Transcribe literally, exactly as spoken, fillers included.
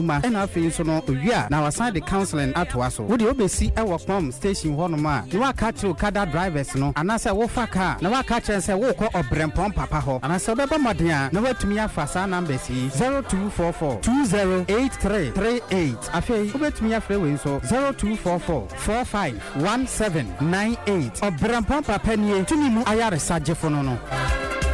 ma ena afi so no owia na wasan the counseling atoa so wo de obesi e wo pom station ho no ma ni wa ka tru kada drivers no anase wo fa car na wa ka chen se wo ko obrempom papa ho anase obeba moden a na watumi afa sa numbers yi zero two four four two zero eight three three eight afi obetumi afre we so zero two four four four five one seven nine eight obrempom papa nie tumi mu ayare sagefo no no